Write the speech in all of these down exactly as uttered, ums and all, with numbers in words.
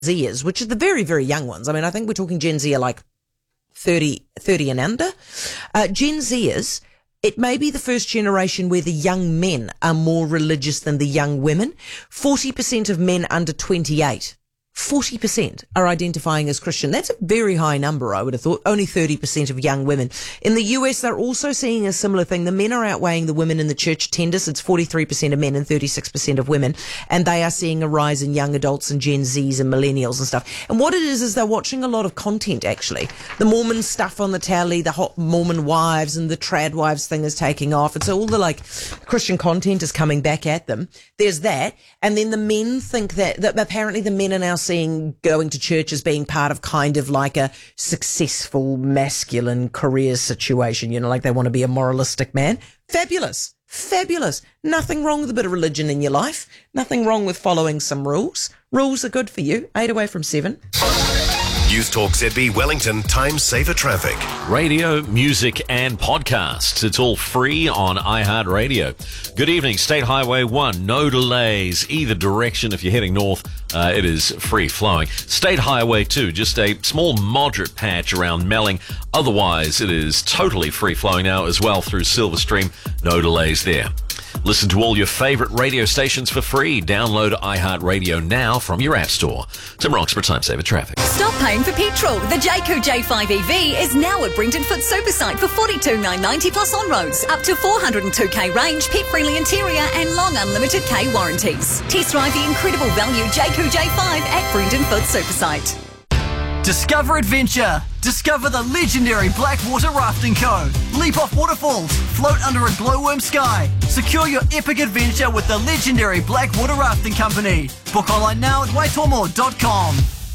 Zers, which are the very, very young ones. I mean, I think we're talking Gen Z are like thirty, thirty and under. Uh, Gen Zers, it may be the first generation where the young men are more religious than the young women. forty percent of men under twenty-eight, forty percent are identifying as Christian. That's a very high number, I would have thought. Only thirty percent of young women. In the U S, they're also seeing a similar thing. The men are outweighing the women in the church attendance. It's forty-three percent of men and thirty-six percent of women. And they are seeing a rise in young adults and Gen Zs and millennials and stuff. And what it is, is they're watching a lot of content, actually. The Mormon stuff on the telly, the hot Mormon wives and the trad wives thing is taking off. And so all the, like, Christian content is coming back at them. There's that. And then the men think that, that apparently the men are now seeing going to church as being part of kind of like a successful masculine career situation, you know, like they want to be a moralistic man. Fabulous. Fabulous. Nothing wrong with a bit of religion in your life. Nothing wrong with following some rules. Rules are good for you. Eight away from seven. News Talk Z B Wellington Time Saver Traffic. Radio, music and podcasts. It's all free on iHeartRadio. Good evening. State Highway one. No delays either direction. If you're heading north, uh, it is free flowing. State Highway two. Just a small moderate patch around Melling. Otherwise, it is totally free flowing now as well through Silverstream. No delays there. Listen to all your favourite radio stations for free. Download iHeartRadio now from your app store. Tim Roxburgh, Time Saver Traffic. Stop paying for petrol. The Jayco J five E V is now at Brenton Foot Supersite for forty-two thousand nine hundred ninety plus on-roads. Up to four hundred two K range, pit-friendly interior and long unlimited K warranties. Test drive the incredible value Jayco J five at Brenton Foot Supersite. Discover adventure. Discover the legendary Blackwater Rafting Co. Leap off waterfalls. Float under a glowworm sky. Secure your epic adventure with the legendary Blackwater Rafting Company. Book online now at waitomo dot com.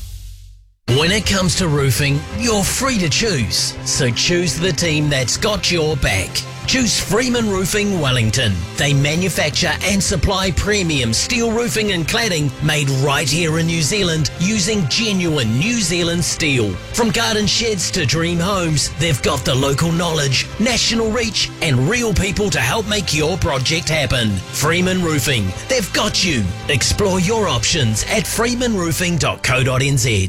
When it comes to roofing, you're free to choose. So choose the team that's got your back. Choose Freeman Roofing Wellington. They manufacture and supply premium steel roofing and cladding made right here in New Zealand using genuine New Zealand steel. From garden sheds to dream homes, they've got the local knowledge, national reach and real people to help make your project happen. Freeman Roofing. They've got you. Explore your options at freeman roofing dot co dot n z.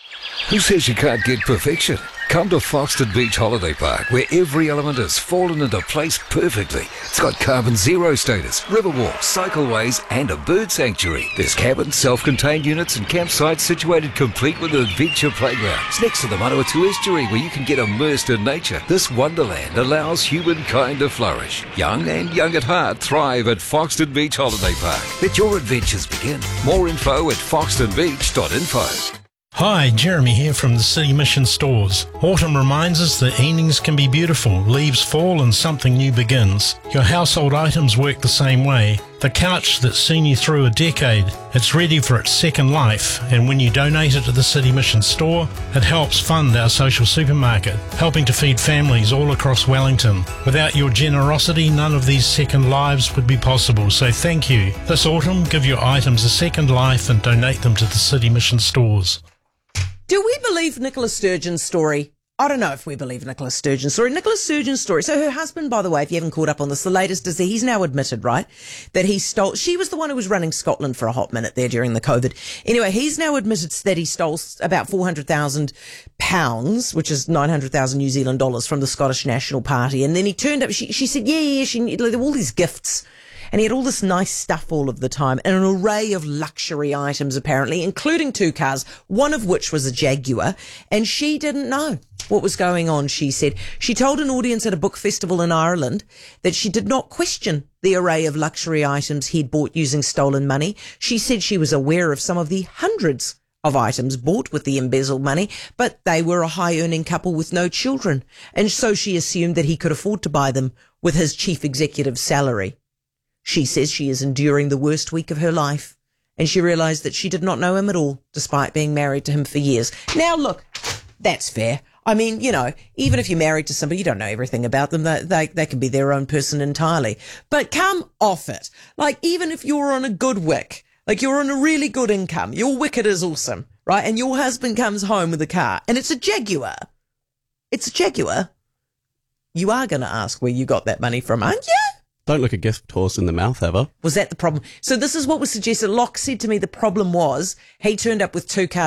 Who says you can't get perfection? Come to Foxton Beach Holiday Park, where every element has fallen into place perfectly. It's got carbon zero status, riverwalks, cycleways, and a bird sanctuary. There's cabins, self-contained units, and campsites situated complete with adventure playgrounds next to the Manawatu Estuary, where you can get immersed in nature. This wonderland allows humankind to flourish. Young and young at heart thrive at Foxton Beach Holiday Park. Let your adventures begin. More info at foxton beach dot info. Hi, Jeremy here from the City Mission Stores. Autumn reminds us that evenings can be beautiful, leaves fall and something new begins. Your household items work the same way. The couch that's seen you through a decade, it's ready for its second life, and when you donate it to the City Mission Store, it helps fund our social supermarket, helping to feed families all across Wellington. Without your generosity, none of these second lives would be possible, so thank you. This autumn, give your items a second life and donate them to the City Mission Stores. Do we believe Nicola Sturgeon's story? I don't know if we believe Nicola Sturgeon's story. Nicola Sturgeon's story. So her husband, by the way, if you haven't caught up on this, the latest is that he's now admitted, right, that he stole, she was the one who was running Scotland for a hot minute there during the COVID. Anyway, he's now admitted that he stole about four hundred thousand pounds, which is nine hundred thousand New Zealand dollars from the Scottish National Party. And then he turned up, she, she said, yeah, yeah, she, there were all these gifts. And he had all this nice stuff all of the time, and an array of luxury items, apparently, including two cars, one of which was a Jaguar, and she didn't know what was going on, she said. She told an audience at a book festival in Ireland that she did not question the array of luxury items he'd bought using stolen money. She said she was aware of some of the hundreds of items bought with the embezzled money, but they were a high-earning couple with no children, and so she assumed that he could afford to buy them with his chief executive's salary. She says she is enduring the worst week of her life, and she realised that she did not know him at all, despite being married to him for years. Now, look, that's fair. I mean, you know, even if you're married to somebody, you don't know everything about them. They, they, they can be their own person entirely. But come off it. Like, even if you're on a good wick, like you're on a really good income, your wicket is awesome, right? And your husband comes home with a car, and it's a Jaguar. It's a Jaguar. You are going to ask where you got that money from, aren't you? Don't look a gift horse in the mouth, ever. Was that the problem? So this is what was suggested. Locke said to me the problem was he turned up with two cars.